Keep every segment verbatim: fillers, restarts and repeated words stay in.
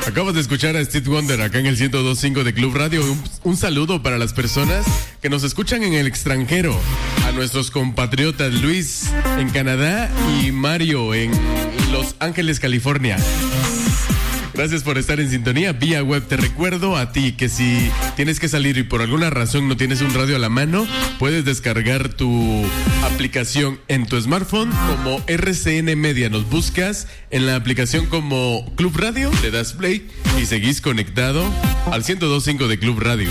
Acabas de escuchar a Steve Wonder acá en el ciento dos punto cinco de Club Radio. Un, un saludo para las personas que nos escuchan en el extranjero. A nuestros compatriotas Luis en Canadá y Mario en Los Ángeles, California. Gracias por estar en sintonía vía web. Te recuerdo a ti que si tienes que salir y por alguna razón no tienes un radio a la mano, puedes descargar tu aplicación en tu smartphone como R C N Media. Nos buscas en la aplicación como Club Radio, le das play y seguís conectado al ciento dos punto cinco de Club Radio.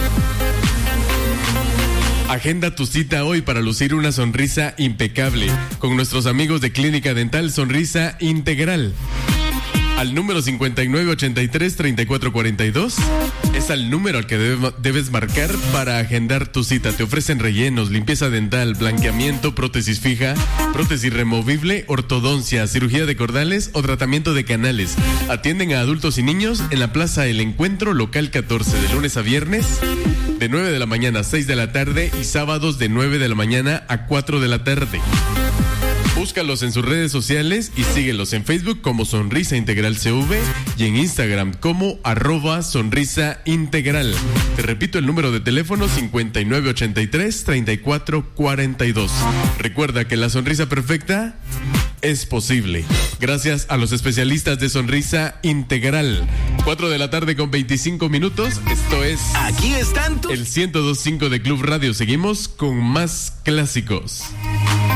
Agenda tu cita hoy para lucir una sonrisa impecable con nuestros amigos de Clínica Dental Sonrisa Integral. Al número cincuenta y nueve ochenta y tres treinta y cuatro cuarenta y dos es al número al que debe, debes marcar para agendar tu cita. Te ofrecen rellenos, limpieza dental, blanqueamiento, prótesis fija, prótesis removible, ortodoncia, cirugía de cordales o tratamiento de canales. Atienden a adultos y niños en la Plaza El Encuentro, local catorce, de lunes a viernes, de nueve de la mañana a seis de la tarde y sábados de nueve de la mañana a cuatro de la tarde. Búscalos en sus redes sociales y síguelos en Facebook como Sonrisa Integral C V y en Instagram como arroba Sonrisa Integral. Te repito el número de teléfono cincuenta y nueve ochenta y tres treinta y cuatro cuarenta y dos. Recuerda que la sonrisa perfecta es posible gracias a los especialistas de Sonrisa Integral. cuatro de la tarde con veinticinco minutos. Esto es Aquí están tus... el ciento dos punto cinco de Club Radio. Seguimos con más clásicos.